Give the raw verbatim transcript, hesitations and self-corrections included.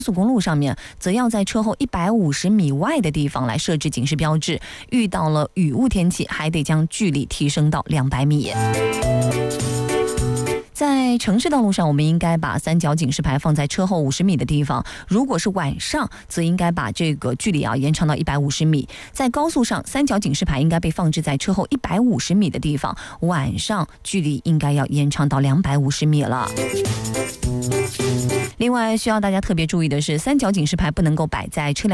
速公路上面则要在车后一百五十米外的地方来设置警示标志，遇到了雨雾天气还得将距离提升到两百米。在城市道路上，我们应该把三角警示牌放在车后五十米的地方，如果是晚上则应该把这个距离啊延长到一百五十米。在高速上，三角警示牌应该被放置在车后一百五十米的地方，晚上距离应该要延长到两百五十米了。另外需要大家特别注意的是，三角警示牌不能够摆在车辆